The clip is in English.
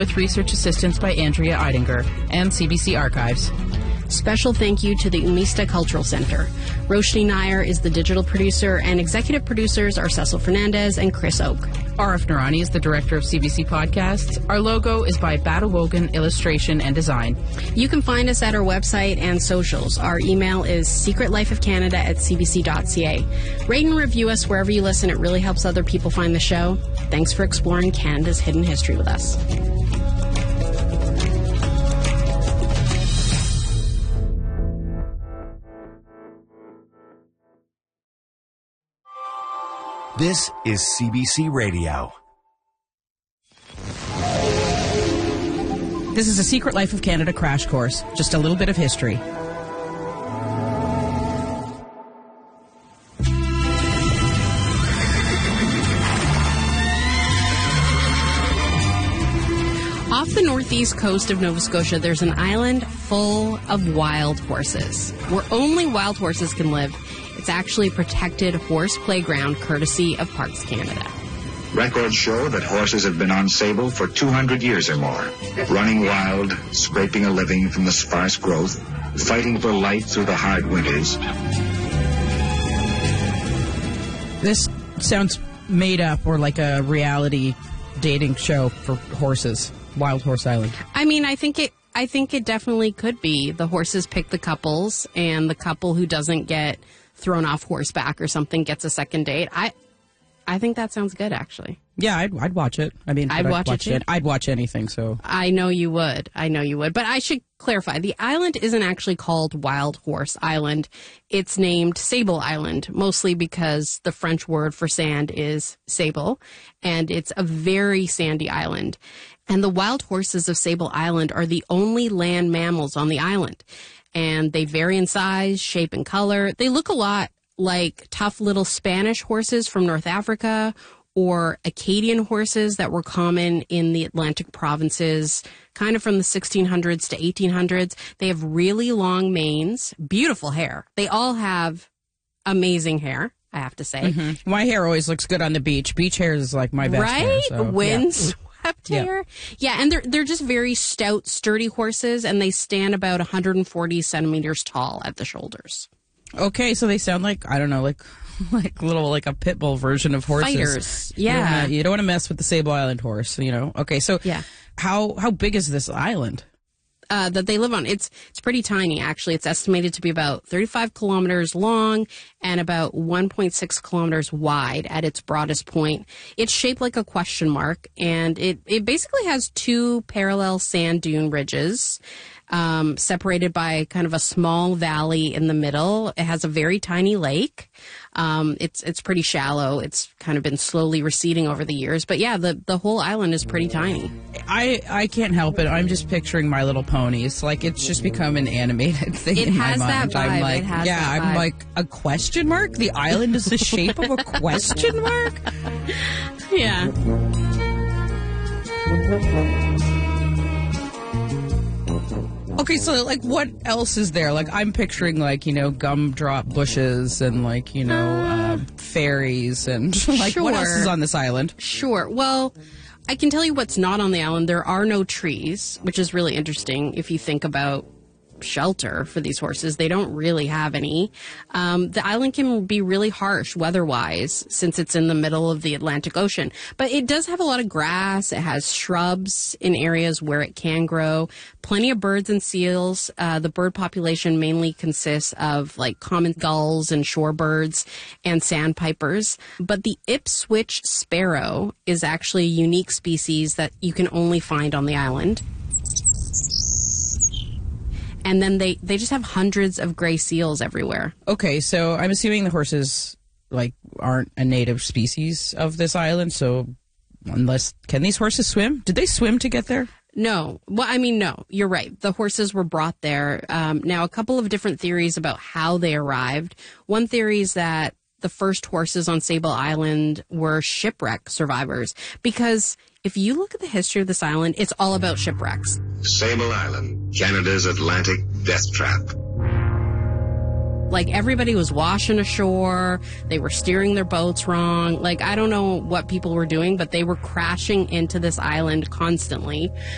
with research assistance by Andrea Eidinger and CBC Archives. Special thank you to the Umista Cultural Center. Roshni Nair is the digital producer, and executive producers are Cecil Fernandez and Chris Oak. Arif Noorani is the director of CBC Podcasts. Our logo is by Badawogan Illustration and Design. You can find us at our website and socials. Our email is secretlifeofcanada@cbc.ca. Rate and review us wherever you listen. It really helps other people find the show. Thanks for exploring Canada's hidden history with us. This is CBC Radio. This is a Secret Life of Canada crash course. Just a little bit of history. Off the northeast coast of Nova Scotia, there's an island full of wild horses. Where only wild horses can live, it's actually a protected horse playground courtesy of Parks Canada. Records show that horses have been on Sable for 200 years or more, running wild, scraping a living from the sparse growth, fighting for life through the hard winters. This sounds made up or like a reality dating show for horses. Wild Horse Island. I mean, I think it definitely could be. The horses pick the couples, and the couple who doesn't get thrown off horseback or something gets a second date. I think that sounds good, actually. Yeah, I'd watch it. I mean, I'd watch it too. I'd watch anything, so. I know you would. But I should clarify, the island isn't actually called Wild Horse Island. It's named Sable Island, mostly because the French word for sand is sable, and it's a very sandy island. And the wild horses of Sable Island are the only land mammals on the island. And they vary in size, shape, and color. They look a lot like tough little Spanish horses from North Africa or Acadian horses that were common in the Atlantic provinces, kind of from the 1600s to 1800s. They have really long manes, beautiful hair. They all have amazing hair, I have to say. Mm-hmm. My hair always looks good on the beach. Beach hair is like my best hair. Right? So, Windswept hair. Yeah, and they're just very stout, sturdy horses, and they stand about 140 centimeters tall at the shoulders. Okay, so they sound like, I don't know, like a pit bull version of horses. Fighters, yeah. You don't want to mess with the Sable Island horse, you know. Okay, so yeah. How big is this island? That they live on. It's pretty tiny, actually. It's estimated to be about 35 kilometers long and about 1.6 kilometers wide at its broadest point. It's shaped like a question mark, and it basically has two parallel sand dune ridges, separated by kind of a small valley in the middle. It has a very tiny lake. It's pretty shallow. It's kind of been slowly receding over the years. But yeah, the whole island is pretty tiny. I can't help it. I'm just picturing My Little Pony. It's like it's just become an animated thing in my mind. That vibe. I'm like, it has that vibe. I'm like, a question mark? The island is the shape of a question mark? Yeah. Okay, so, like, what else is there? Like, I'm picturing, like, you know, gumdrop bushes and, like, you know, fairies and, like, sure. What else is on this island? Sure. Well, I can tell you what's not on the island. There are no trees, which is really interesting if you think about shelter for these horses. They don't really have any. The island can be really harsh weather-wise since it's in the middle of the Atlantic Ocean. But it does have a lot of grass. It has shrubs in areas where it can grow. Plenty of birds and seals. The bird population mainly consists of like common gulls and shorebirds and sandpipers. But the Ipswich sparrow is actually a unique species that you can only find on the island. And then they just have hundreds of gray seals everywhere. Okay, so I'm assuming the horses, like, aren't a native species of this island, so can these horses swim? Did they swim to get there? No. Well, I mean, no. You're right. The horses were brought there. Now, a couple of different theories about how they arrived. One theory is that the first horses on Sable Island were shipwreck survivors, because if you look at the history of this island, it's all about shipwrecks. Sable Island, Canada's Atlantic death trap. Like, everybody was washing ashore. They were steering their boats wrong. Like, I don't know what people were doing, but they were crashing into this island constantly.